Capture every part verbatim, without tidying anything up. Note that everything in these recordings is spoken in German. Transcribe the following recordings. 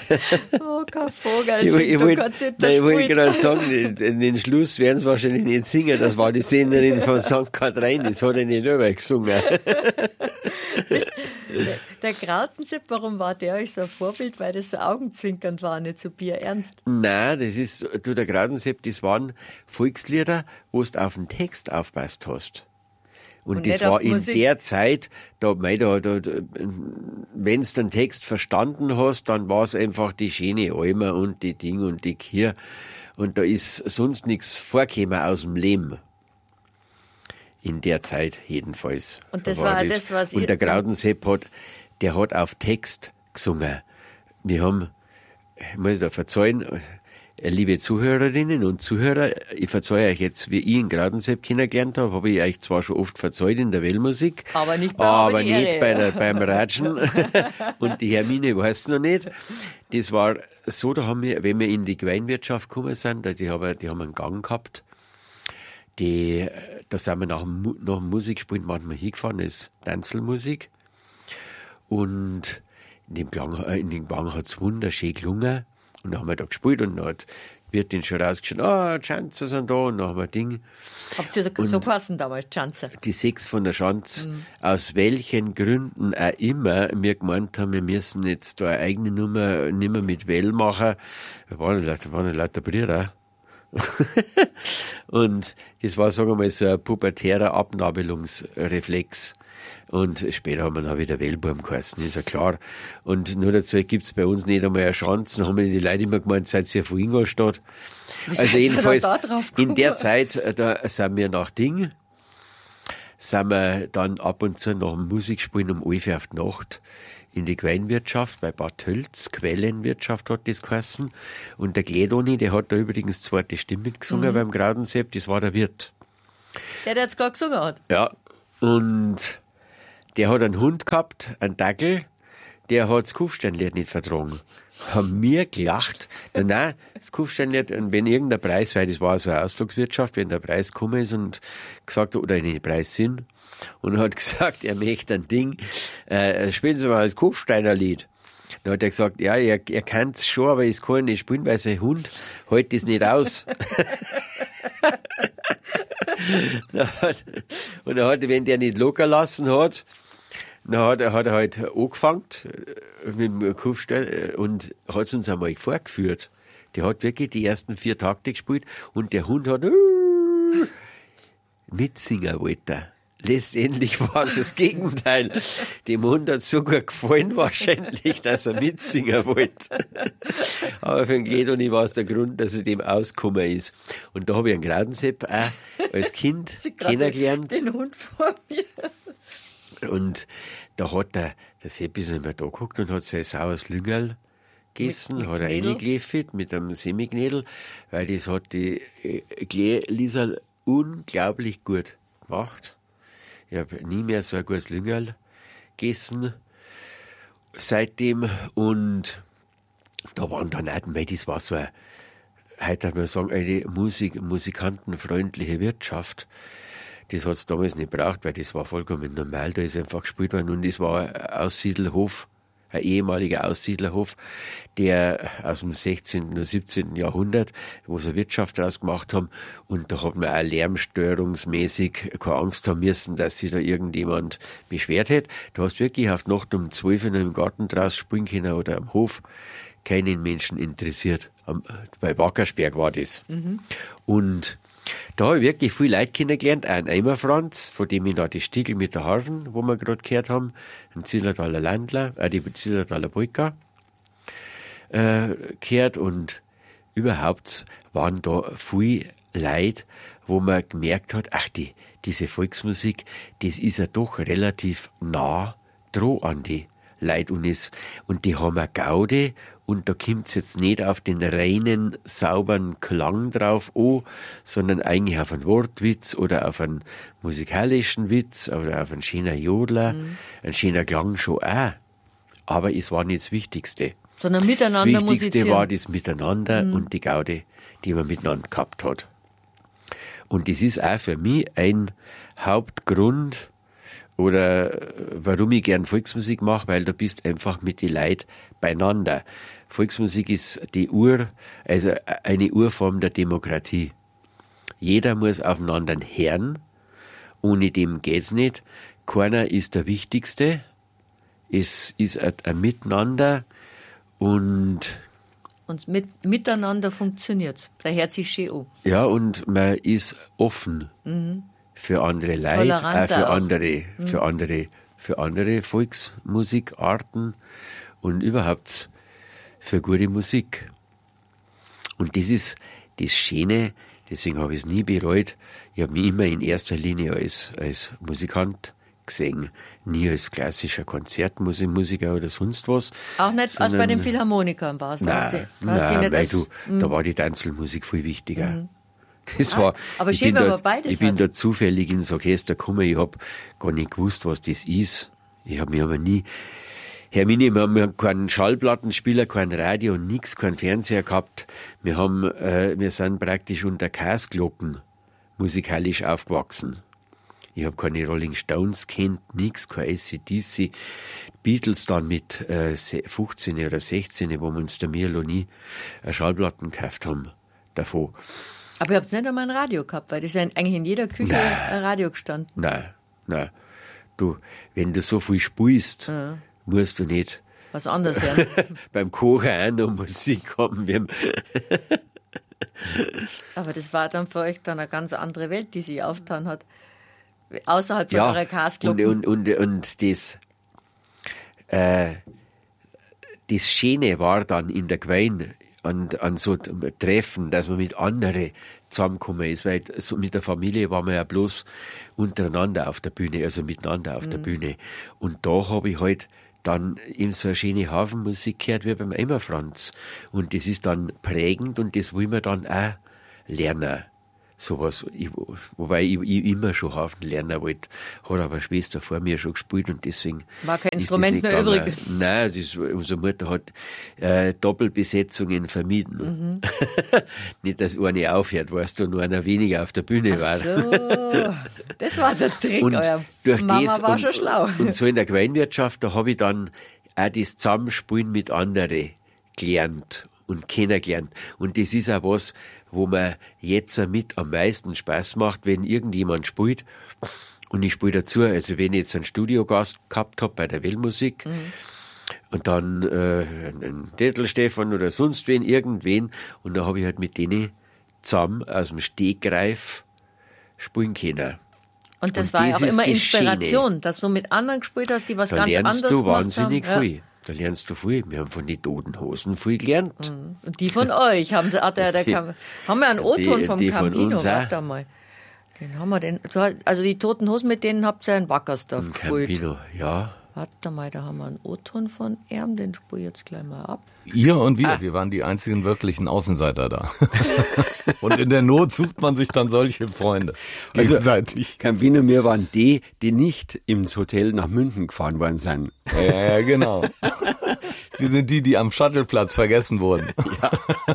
Oh, kein Vogel, Ich, ich du wollte kannst nicht nein, ich wollte das gerade sagen, den, den Schluss werden sie wahrscheinlich nicht singen. Das war die Sängerin von Sankt Kathrin, das hat er nicht selber gesungen. Der, der Krautensepp, warum war der euch so ein Vorbild? Weil das so augenzwinkernd war, nicht so bierernst. Nein, das ist, du, der Krautensepp, das waren Volkslieder, wo du auf den Text aufpasst hast. Und, Und das nicht auf war in Musik. der Zeit, da, mei, da, da, da wenn du den Text verstanden hast, dann war es einfach die schöne Alma und die Ding und die Kier. Und da ist sonst nichts vorgekommen aus dem Leben. In der Zeit jedenfalls. Und das war das, was ihr- Und der Krautensepp hat, der hat auf Text gesungen. Wir haben, ich muss da verzeihen, liebe Zuhörerinnen und Zuhörer, ich verzeihe euch jetzt, wie ich den Krautensepp kennengelernt habe, habe ich euch zwar schon oft verzeiht in der Wellmusik, Aber nicht bei aber Aber die nicht Ehre. bei der, beim Ratschen. Und die Hermine weiß es noch nicht. Das war so, da haben wir, wenn wir in die Weinwirtschaft gekommen sind, die haben, die haben einen Gang gehabt, die, da sind wir nach dem, Mu- nach dem Musikspielen manchmal hingefahren, das ist Tanzelmusik. Und in dem Gang, äh, in dem Gang hat es wunderschön gelungen. Und dann haben wir da gespielt und dann hat wird den schon rausgeschaut, ah, die Schanzer sind da und dann haben wir ein Ding. Habt ihr so, so geheißen damals, Schanze? Die sechs von der Schanz, aus welchen Gründen auch immer wir gemeint haben, wir müssen jetzt da eine eigene Nummer nicht mehr mit Well machen. Wir waren ja lauter, waren ja lauter Brüder. Und das war, sagen wir mal, so ein pubertärer Abnabelungsreflex. Und später haben wir dann wieder Wellburm geheißen, ist ja klar. Und nur dazu gibt's bei uns nicht einmal eine Chance. Dann haben mir die Leute immer gemeint, seid ihr von Ingolstadt? Wie Also seid ihr jedenfalls, da drauf in der gekommen? Zeit, äh, da sind wir nach Ding, sind wir dann ab und zu nach dem Musikspielen um elf Uhr auf die Nacht in die Weinwirtschaft bei Bad Tölz, Quellenwirtschaft hat das geheißen. Und der Gledoni, der hat da übrigens zweite Stimme gesungen beim Krautensepp, das war der Wirt. Der, der jetzt gerade gesungen hat. Ja, und der hat einen Hund gehabt, einen Dackel, der hat das Kufsteinlied nicht vertragen. Haben wir gelacht. Nein, nein, das Kufsteinlied, und wenn irgendein Preis, weil das war so eine Ausflugswirtschaft, wenn der Preis gekommen ist und gesagt hat, oder in den Preis sind, und er hat gesagt, er möchte ein Ding, äh, spielen Sie mal das Kufsteiner-Lied. Dann hat er gesagt, ja, er, er kann es schon, aber es kann nicht spielen, weil sein Hund hält das nicht aus. Dann hat, und er hat, wenn der nicht locker lassen hat, dann hat er, hat er halt angefangen äh, mit dem Kufstein und hat es uns einmal vorgeführt. Der hat wirklich die ersten vier Takte gespielt und der Hund hat äh, mitsingen wollte. Letztendlich war es das Gegenteil. Dem Hund hat so gut gefallen wahrscheinlich, dass er mitsingen wollte. Aber für den Gledoni war es der Grund, dass er dem ausgekommen ist. Und da habe ich einen Krautensepp auch als Kind Sie gerade kennengelernt. Den Hund vor mir. Und da hat der, der Sepp ist immer da geguckt und hat sein saures Lüngerl gegessen, Mit- mit hat er Knädel? reingeliefert mit einem Semiknädel, weil das hat die äh, Liesel unglaublich gut gemacht. Ich habe nie mehr so ein gutes Lüngerl gegessen seitdem. Und da waren dann auch, weil das war so eine, heute darf man sagen, eine Musik, musikantenfreundliche Wirtschaft. Das hat es damals nicht gebraucht, weil das war vollkommen normal. Da ist einfach gespielt worden und das war ein Aussiedlerhof, ein ehemaliger Aussiedlerhof, der aus dem sechzehnten oder siebzehnten Jahrhundert, wo sie Wirtschaft draus gemacht haben. Und da hat man auch lärmstörungsmäßig keine Angst haben müssen, dass sich da irgendjemand beschwert hätte. Du hast wirklich auf die Nacht um zwölf Uhr im Garten draus spielen können oder am Hof. Keinen Menschen interessiert. Am, bei Wackersberg war das. Mhm. Und da habe ich wirklich viele Leute kennengelernt. Einen Eimer Franz, von dem ich da die Stiegel mit der Harfen, wo wir gerade gehört haben, ein Zillertaler Landler, äh, die Zillertaler Polka, äh, gehört. Und überhaupt waren da viele Leute, wo man gemerkt hat, ach, die, diese Volksmusik, das ist ja doch relativ nah dran an die Leute. Und, es, und die haben eine Gaude. Und da kommt es jetzt nicht auf den reinen, sauberen Klang drauf an, sondern eigentlich auf einen Wortwitz oder auf einen musikalischen Witz oder auf einen schönen Jodler. Mhm. Ein schöner Klang schon auch. Aber es war nicht das Wichtigste. Sondern miteinander Das Wichtigste musizieren. war das Miteinander mhm. und die Gaude, die man miteinander gehabt hat. Und das ist auch für mich ein Hauptgrund, Oder warum ich gern Volksmusik mache, weil du bist einfach mit den Leuten beieinander. Volksmusik ist die Ur, also eine Urform der Demokratie. Jeder muss aufeinander hören, ohne dem geht's nicht. Keiner ist der Wichtigste. Es ist ein, ein Miteinander und Und mit, miteinander funktioniert's. Da hört sich schön an. ja, und man ist offen mhm. für andere Leute, auch für auch. andere, mhm. für andere, für andere Volksmusikarten und überhaupt für gute Musik. Und das ist das Schöne, deswegen habe ich es nie bereut. Ich habe mich immer in erster Linie als, als Musikant gesehen, nie als klassischer Konzertmusiker oder sonst was. Auch nicht als bei den Philharmonikern warst du? Nein, nein, weil du, mm. da war die Tanzelmusik viel wichtiger. Mm. Das ah, war, aber schön, wenn man beides ich bin hat. da zufällig ins Orchester gekommen, ich habe gar nicht gewusst, was das ist. Ich habe mich aber nie, Hermine, wir haben keinen Schallplattenspieler, kein Radio, nichts, keinen Fernseher gehabt. Wir haben, äh, wir sind praktisch unter Kasglocken musikalisch aufgewachsen. Ich habe keine Rolling Stones kennt, nix, kein A C D C. Beatles dann mit äh, fünfzehn oder sechzehn, wo wir uns der Mirlo nie eine Schallplatten gekauft haben davon. Aber ihr habt nicht einmal ein Radio gehabt, weil das ist ja eigentlich in jeder Küche nein, ein Radio gestanden. Nein, nein. Du, wenn du so viel spielst, ja. musst du nicht was anderes hören. beim Kochen auch noch Musik haben. Wir haben Aber das war dann für euch dann eine ganz andere Welt, die sich aufgetan hat. Außerhalb von ja, eurer Kasglocken. Und, und, und, und das, äh, das Schöne war dann in der Gemeinde an, an so Treffen, dass man mit anderen zusammengekommen ist, weil so mit der Familie war man ja bloß untereinander auf der Bühne, also miteinander auf mhm. der Bühne. Und da habe ich halt dann eben so eine schöne Hafenmusik gehört wie beim Emma Franz. Und das ist dann prägend und das will man dann auch lernen. Sowas, ich, wobei ich, ich immer schon Hafen lernen wollte, hat aber eine Schwester vor mir schon gespielt und deswegen war kein Instrument mehr übrig. Nein, das, unsere Mutter hat äh, Doppelbesetzungen vermieden. Mhm. Nicht, dass eine aufhört, weißt du, nur einer weniger auf der Bühne Ach war. So, das war der Trick, und euer durch Mama das, war und, schon schlau. Und so in der Gemeinwirtschaft, da habe ich dann auch das Zusammenspielen mit anderen gelernt und kennengelernt. Und das ist auch was, wo mir jetzt mit am meisten Spaß macht, wenn irgendjemand spielt und ich spiele dazu. Also wenn ich jetzt einen Studiogast gehabt habe bei der Weltmusik mhm. und dann äh, einen Dettel Stefan oder sonst wen, irgendwen und dann habe ich halt mit denen zusammen aus dem Stegreif spielen können. Und das und war ja auch immer Inspiration, Schöne. Dass du mit anderen gespielt hast, die was da ganz anderes gemacht haben. Da lernst du wahnsinnig ja. viel. Da lernst du viel. Wir haben von den Toten Hosen viel gelernt. Und die von euch haben, der, der, der, haben wir einen O-Ton vom die Campino. Warte mal. Den haben wir den, also die Toten Hosen, mit denen habt ihr in Wackersdorf gespielt. Campino, ja. Warte mal, da haben wir einen O-Ton von ihm, den spiele ich jetzt gleich mal ab. Ihr und wir, ah. wir waren die einzigen wirklichen Außenseiter da. Und in der Not sucht man sich dann solche Freunde. Gegenseitig. Also, Campino, wir waren die, die nicht ins Hotel nach München gefahren worden sind. Ja, ja, genau. Wir sind die, die am Shuttleplatz vergessen wurden. Ja.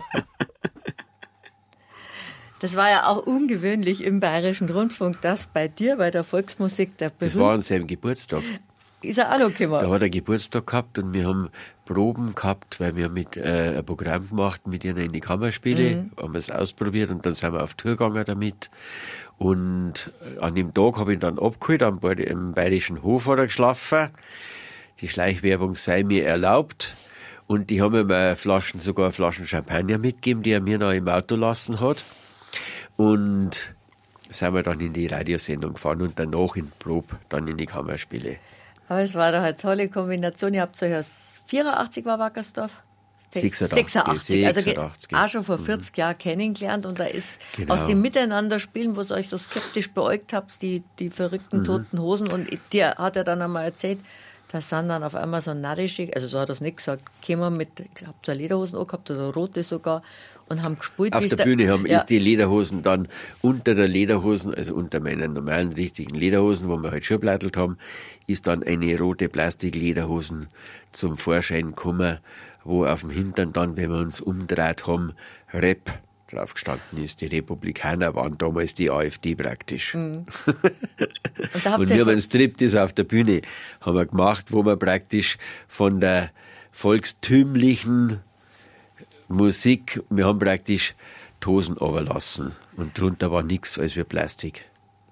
Das war ja auch ungewöhnlich im Bayerischen Rundfunk, dass bei dir, bei der Volksmusik, der Berühmt... Das war an seinem Geburtstag. Ist er auch noch gekommen? Da hat er Geburtstag gehabt und wir haben Proben gehabt, weil wir haben mit, äh, ein Programm gemacht mit ihnen in die Kammerspiele, mhm. haben wir es ausprobiert und dann sind wir auf Tour gegangen damit. Und an dem Tag habe ich ihn dann abgeholt, am im Bayerischen Hof hat er geschlafen. Die Schleichwerbung sei mir erlaubt. Und die haben mir Flaschen, sogar Flaschen Champagner mitgegeben, die er mir noch im Auto lassen hat. Und sind wir dann in die Radiosendung gefahren und danach in Probe, dann in die Kammerspiele. Aber es war doch eine tolle Kombination. Ihr habt euch aus vierundachtzig war Wackersdorf? sechsundachtzig. sechsundachtzig. Also sechsundachtzig. auch schon vor vierzig mhm. Jahren kennengelernt. Und da ist genau. aus dem Miteinanderspielen, wo ihr euch so skeptisch beäugt habt, die, die verrückten mhm. Toten Hosen. Und dir hat er dann einmal erzählt, da sind dann auf einmal so narrische, also so hat er es nicht gesagt, kämen mit, ich hab so Lederhosen auch gehabt, oder rote sogar, und haben gespielt. Auf der da, Bühne haben ja. ist die Lederhosen dann unter der Lederhosen, also unter meinen normalen, richtigen Lederhosen, wo wir halt schon bleitelt haben, ist dann eine rote Plastiklederhosen zum Vorschein gekommen, wo auf dem Hintern dann, wenn wir uns umdreht haben, Rap drauf gestanden ist. Die Republikaner waren damals die AfD praktisch. Mhm. Und, da und wir haben einen Striptease auf der Bühne haben wir gemacht, wo wir praktisch von der volkstümlichen Musik, wir haben praktisch die Hosen runterlassen. Und drunter war nichts als wie Plastik.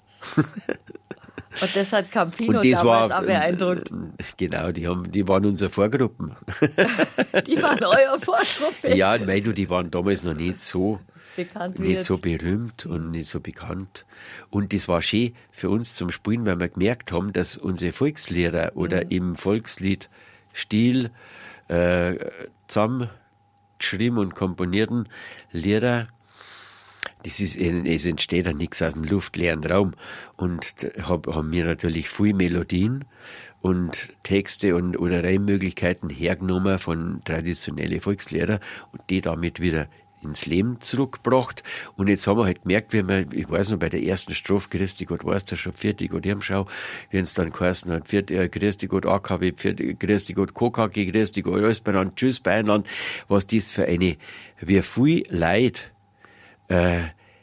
Und das hat Campino damals war, auch beeindruckt. Genau, die, haben, die waren unsere Vorgruppen. Die waren eure Vorgruppe? Ja, weil du, die waren damals noch nicht so bekannt nicht so berühmt und nicht so bekannt. Und das war schön für uns zum Spielen, weil wir gemerkt haben, dass unsere Volkslieder oder mhm. im Volksliedstil äh, zusammengeschrieben und komponierten Lieder, das ist, es entsteht ja nichts aus dem luftleeren Raum. Und hab, haben wir natürlich viel Melodien und Texte und oder Reimmöglichkeiten hergenommen von traditionellen Volksliedern und die damit wieder ins Leben zurückgebracht. Und jetzt haben wir halt gemerkt, wie wir, ich weiß noch, bei der ersten Strophe, grüß dich Gott, weißt du schon, vierte Gott Irmschau, wenn es dann geheißen hat, vierte, äh, grüß dich Gott A K W, vierte, grüß dich Gott K K G, grüß dich Gott Österreich, tschüss Bayernland, was das für eine, wie viel Leid äh,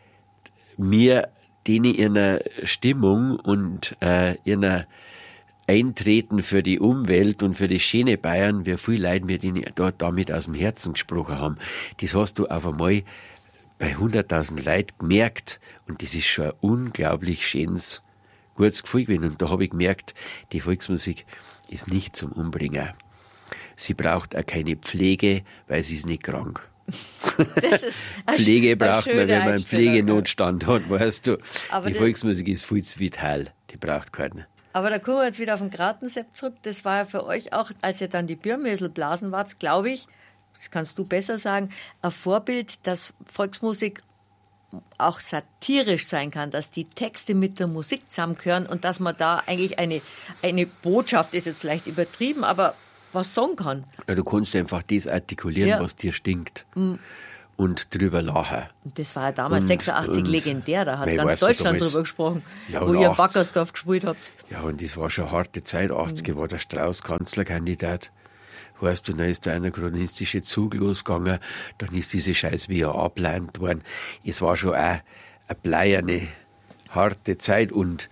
mir denen ihrer Stimmung und äh, ihrer Eintreten für die Umwelt und für das schöne Bayern, wie viel Leute wir denen dort damit aus dem Herzen gesprochen haben. Das hast du auf einmal bei hunderttausend Leuten gemerkt und das ist schon ein unglaublich schönes, gutes Gefühl gewesen. Und da habe ich gemerkt, die Volksmusik ist nicht zum Umbringen. Sie braucht auch keine Pflege, weil sie ist nicht krank. Das ist Pflege braucht man, wenn man einen Pflegenotstand hat, weißt du. Aber die Volksmusik ist viel zu vital, die braucht keinen. Aber da kommen wir jetzt wieder auf den Gratensepp zurück. Das war ja für euch auch, als ihr dann die Bürmösel blasen wart, glaube ich, das kannst du besser sagen, ein Vorbild, dass Volksmusik auch satirisch sein kann, dass die Texte mit der Musik zusammengehören und dass man da eigentlich eine, eine Botschaft, ist jetzt vielleicht übertrieben, aber was sagen kann. Ja, du kannst einfach das artikulieren, ja. was dir stinkt. Mhm. Und drüber lachen. Das war ja damals und, sechsundachtzig und legendär, da hat ganz Deutschland drüber gesprochen, ja, wo ihr in Backersdorf gespielt habt. Ja, und das war schon eine harte Zeit. achtziger mhm. war der Strauß Kanzlerkandidat. Weißt du, dann ist der anachronistische Zug losgegangen, dann ist diese Scheiß wieder abgelehnt worden. Es war schon auch eine bleierne, harte Zeit und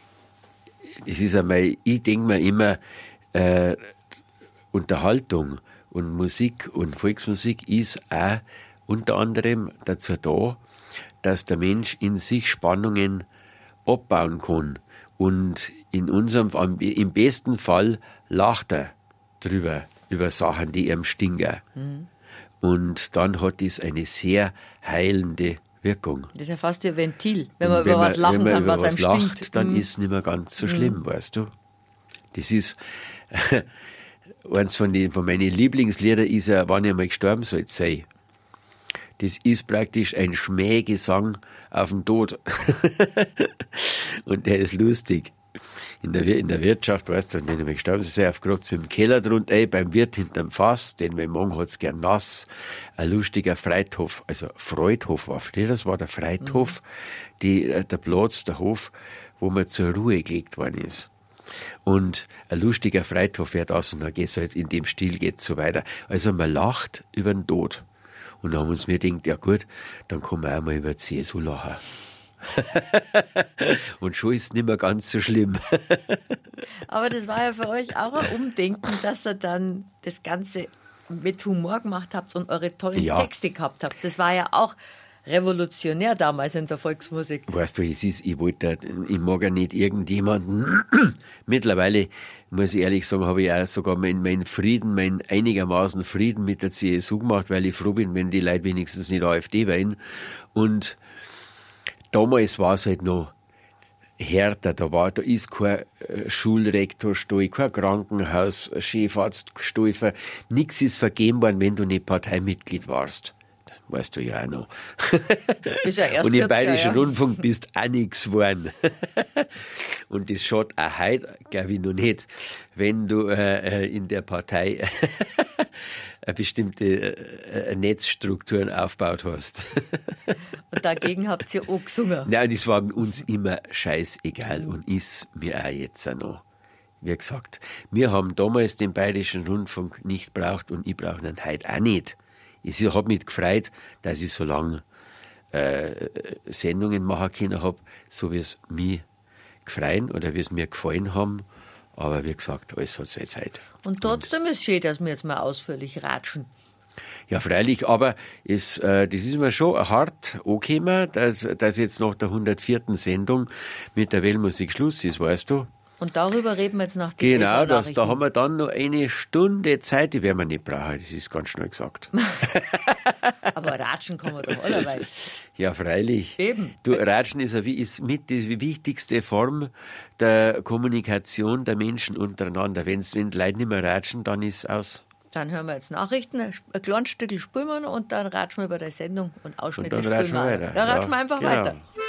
das ist einmal, ich denke mir immer, äh, Unterhaltung und Musik und Volksmusik ist auch unter anderem dazu da, dass der Mensch in sich Spannungen abbauen kann. Und in unserem, im besten Fall lacht er drüber, über Sachen, die ihm stinken. Mhm. Und dann hat es eine sehr heilende Wirkung. Das ist ja fast wie ein Ventil, wenn man wenn über man, was lachen wenn man kann, über was, was einem lacht, stinkt. Dann mhm. ist es nicht mehr ganz so schlimm, mhm. weißt du. Das ist... Eins von, den, von meinen Lieblingsliedern ist ja, wann ich mal gestorben soll sein. Das ist praktisch ein Schmähgesang auf den Tod. Und der ist lustig. In der, in der Wirtschaft, weißt du, wenn ich mal gestorben sei, aufgerückt mit dem Keller drunter, ey, beim Wirt hinterm Fass, den mein Mann hat's gern nass, ein lustiger Freithof, also Freudhof war früher, das war der Freithof, mhm. die, der Platz, der Hof, wo man zur Ruhe gelegt worden ist. Und ein lustiger Freithof wird aus und dann geht's halt in dem Stil geht's so weiter. Also man lacht über den Tod. Und dann haben wir uns mir gedacht, ja gut, dann kann man auch mal über die C S U lachen. Und schon ist es nicht mehr ganz so schlimm. Aber das war ja für euch auch ein Umdenken, dass ihr dann das Ganze mit Humor gemacht habt und eure tollen ja. Texte gehabt habt. Das war ja auch revolutionär damals in der Volksmusik. Weißt du, es ist, ich wollte, ich mag ja nicht irgendjemanden. Mittlerweile, muss ich ehrlich sagen, habe ich auch sogar meinen mein Frieden, meinen einigermaßen Frieden mit der C S U gemacht, weil ich froh bin, wenn die Leute wenigstens nicht AfD wählen. Und damals war es halt noch härter. Da war, da ist kein Schulrektorstuhl, kein Krankenhaus-Chefarztstuhl. Nichts ist vergeben worden, wenn du nicht Parteimitglied warst. Weißt du ja auch noch. Ist ja erst und im Bayerischen ja. Rundfunk bist auch nichts geworden. Und das schaut auch heute, glaube ich, noch nicht, wenn du äh, in der Partei eine bestimmte äh, Netzstrukturen aufgebaut hast. Und dagegen habt ihr auch gesungen. Nein, das war uns immer scheißegal und ist mir auch jetzt auch noch. Wie gesagt, wir haben damals den Bayerischen Rundfunk nicht gebraucht und ich brauche ihn heute auch nicht. Es hat mich gefreut, dass ich so lange äh, Sendungen machen können habe, so wie es mir gefreien oder wie es mir gefallen haben. Aber wie gesagt, alles hat seine Zeit. Und trotzdem ist es schön, dass wir jetzt mal ausführlich ratschen. Ja, freilich, aber es, äh, das ist mir schon hart angekommen, dass, dass jetzt nach der hundertvierten Sendung mit der Weltmusik Schluss ist, weißt du? Und darüber reden wir jetzt nach den Genau, das, Nachrichten. da haben wir dann noch eine Stunde Zeit, die werden wir nicht brauchen, das ist ganz schnell gesagt. Aber ratschen kann man doch allerweil. Ja, freilich. Eben. Du, Ratschen ist, eine, ist mit die wichtigste Form der Kommunikation der Menschen untereinander. Wenn's, wenn die Leute nicht mehr ratschen, dann ist es aus. Dann hören wir jetzt Nachrichten, ein kleines Stückchen spielen wir und dann ratschen wir über die Sendung und Ausschnitte Und dann ratschen spielen wir wir. weiter. Dann ratschen Ja, wir einfach genau. weiter.